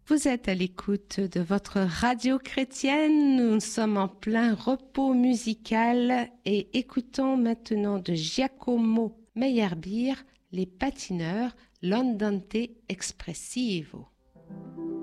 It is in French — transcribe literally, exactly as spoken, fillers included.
Vous êtes à l'écoute de votre radio chrétienne. Nous sommes en plein repos musical et écoutons maintenant de Giacomo Meyerbeer, Les patineurs, l'Andante Espressivo.